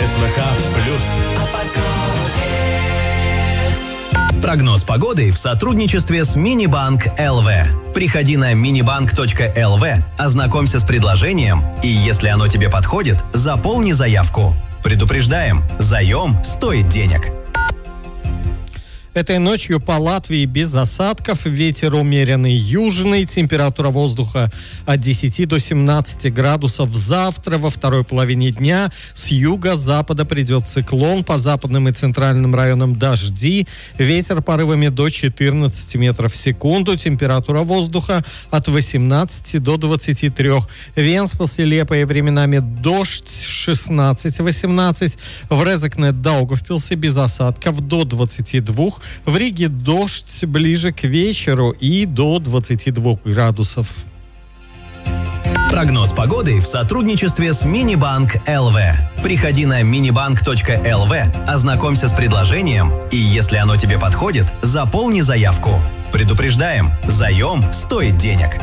СВХ плюс. Прогноз погоды в сотрудничестве с Минибанк ЛВ. Приходи на minibank.lv, ознакомься с предложением, и если оно тебе подходит, заполни заявку. Предупреждаем, заем стоит денег. Этой ночью по Латвии без осадков, ветер умеренный южный, температура воздуха от 10 до 17 градусов. Завтра во второй половине дня с юго-запада придет циклон, по западным и центральным районам дожди, ветер порывами до 14 метров в секунду, температура воздуха от 18 до 23. Венспилсе, Лепое временами дождь 16-18, в Резекне, Даугавпилсе без осадков до 22, в Риге дождь ближе к вечеру и до 22 градусов. Прогноз погоды в сотрудничестве с Минибанк ЛВ. Приходи на minibank.lv, ознакомься с предложением, и если оно тебе подходит, заполни заявку. Предупреждаем, заем стоит денег.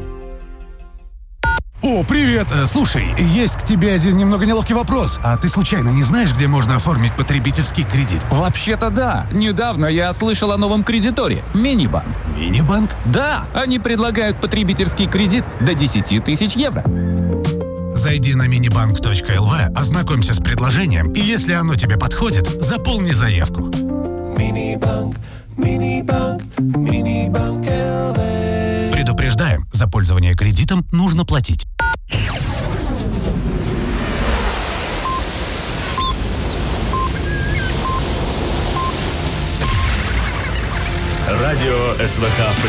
О, привет! Слушай, есть к тебе один немного неловкий вопрос. А ты случайно не знаешь, где можно оформить потребительский кредит? Вообще-то да. Недавно я слышал о новом кредиторе – Минибанк. Минибанк? Да, они предлагают потребительский кредит до 10 тысяч евро. Зайди на minibank.lv, ознакомься с предложением, и если оно тебе подходит, заполни заявку. Минибанк, Минибанк, Минибанк ЛВ. Предупреждаем, за пользование кредитом нужно платить. Радио СВХ